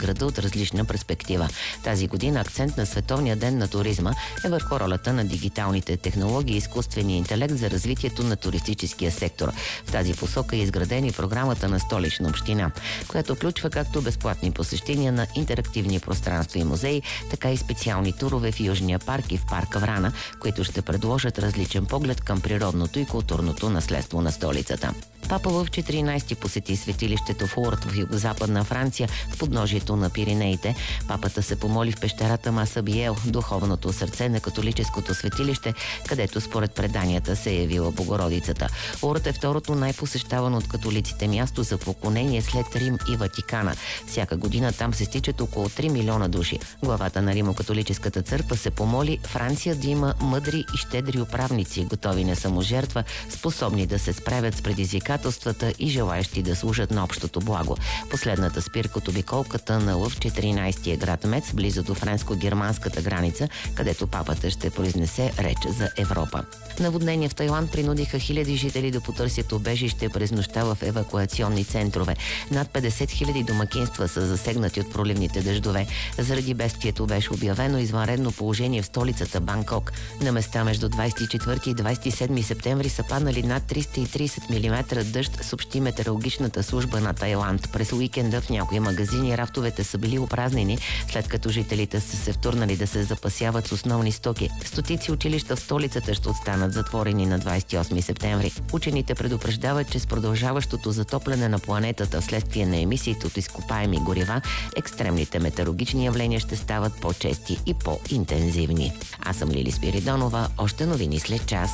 града от различна перспектива. Тази година акцент на Световния ден на туризма е върху ролята на дигиталните технологии и изкуствения интелект за развитието на туристическия сектор. В тази посока е изградена и програмата на Столична община, която включва както безплатни посещения на интерактивни пространства и музеи, така и специални турове в Южния парк и в парка Врана, които ще предложат различен поглед към природното и културното наследство на столицата. Папа в 14-ти посети светилището в Лурд в югозападна Франция в подножието на Пиринеите. Папата се помоли в пещерата Масабиел, духовното сърце на католическото светилище, където според преданията се е явила Богородицата. Лурд е второто най-посещавано от католиците място за поклонение след Рим и Ватикана. Всяка година там се стичат около 3 милиона души. Главата на Римо-католическата църква се помоли Франция да има мъдри и щедри управници, готови на саможертва, способни да се справят с предизвикателствата и желаещи да служат на общото благо. Последната спирка от обиколката на Лъв 14-тия град Мец, близо до френско-германската граница, където папата ще произнесе реч за Европа. Наводнения в Тайланд принудиха хиляди жители да потърсят убежище през нощта в евакуационни центрове. Над 50 хиляди домакинства са засегнати от проливните дъждове. Заради бедствието беше обявено извънредно положение в столицата Банкок. На места между 24 и 27 септември са паднали над 330 мм дъжд, съобщи метеорологичната служба на Тайланд. През уикенда в някои магазини рафтовете са били опразнени, след като жителите са се втурнали да се запасяват с основни стоки. Стотици училища в столицата ще останат затворени на 28 септември. Учените предупреждават, че с продължаващото затопляне на планетата вследствие на емисиите от изкопаеми горива, екстремните метеорологични явления ще стават по-чести и по-интензивни. Аз съм Лили Спиридонова. Още новини след час.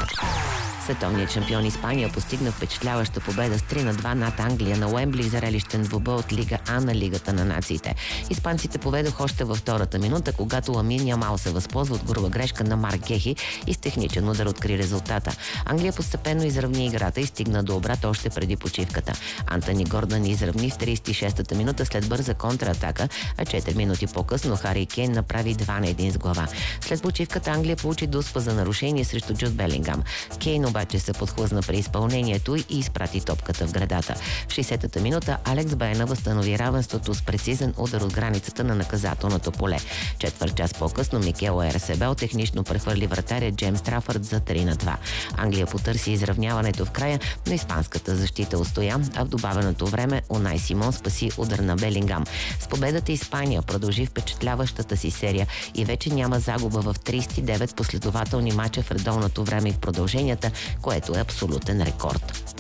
Световният шампион Испания постигна впечатляваща победа с 3-2 над Англия на Уембли в зрелищен двубой от Лига А на Лигата на нациите. Испанците поведоха още във втората минута, когато Ламин Ямал се възползва от груба грешка на Марк Гехи и с техничен удар откри резултата. Англия постепенно изравни играта и стигна до обрат още преди почивката. Антони Гордън изравни в 36-та минута след бърза контратака, а 4 минути по-късно Хари Кейн направи 2-1 с глава. След почивката Англия получи дуспа за нарушение срещу Джуд Белингам. Кейн обаче се подхлъзна при изпълнението и изпрати топката в градата. В 60-та минута Алекс Баена възстанови равенството с прецизен удар от границата на наказателното поле. Четвърт час по-късно Микел Ерсебел технично прехвърли вратаря Джеймс Трафърд за 3-2. Англия потърси изравняването в края, но испанската защита устоя, а в добавеното време Унай Симон спаси удар на Белингам. С победата Испания продължи впечатляващата си серия и вече няма загуба в 39 последователни мача в редовното време и в продълженията, което е абсолютен рекорд.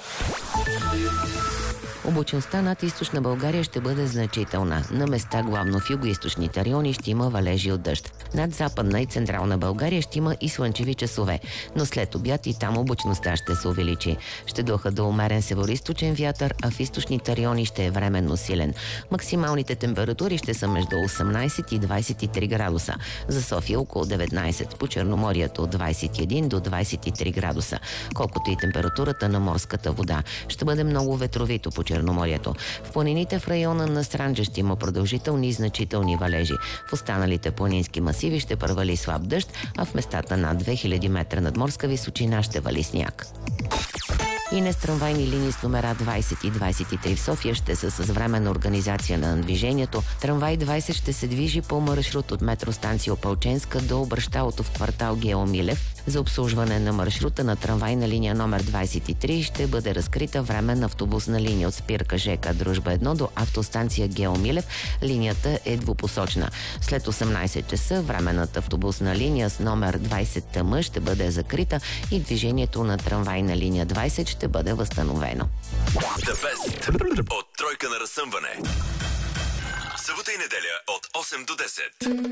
Облачността над източна България ще бъде значителна. На места, главно в югоизточните райони, ще има валежи от дъжд. Над западна и централна България ще има и слънчеви часове, но след обяд и там облачността ще се увеличи. Ще духа до умерен североизточен вятър, а в източните райони ще е временно силен. Максималните температури ще са между 18 и 23 градуса. За София около 19, по Черноморието от 21 до 23 градуса. Колкото и температурата на морската вода. Ще бъде много ветровито по Черноморието. В планините в района на Странджа ще има продължителни и значителни валежи. В останалите планински масиви ще провали слаб дъжд, а в местата над 2000 метра над морска височина ще вали сняг. И не с трамвайни линии с номера 20 и 23 в София ще са с временна организация на движението. Трамвай 20 ще се движи по маршрут от метростанция Опалченска до обръщалото в квартал Гео Милев. За обслужване на маршрута на трамвайна линия номер 23 ще бъде разкрита временна автобусна линия от спирка ЖК Дружба 1 до автостанция Гео Милев. Линията е двупосочна. След 18 часа временната автобусна линия с номер 20 ТМ ще бъде закрита и движението на трамвайна линия 20 ще бъде възстановено. The Best от тройка на разсъмване. Събота и неделя от 8 до 10.